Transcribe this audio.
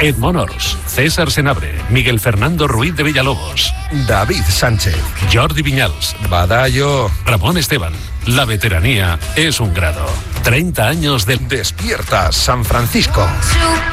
Ed Monors, César Senabre, Miguel Fernando Ruiz de Villalobos, David Sánchez, Jordi Viñals, Badallo, Ramón Esteban. La veteranía es un grado. 30 años del Despierta San Francisco.